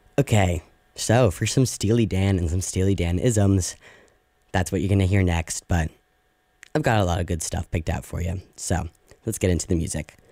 Okay, so for some Steely Dan and some Steely Dan isms, that's what you're gonna hear next, but I've got a lot of good stuff picked out for you. So let's get into the music.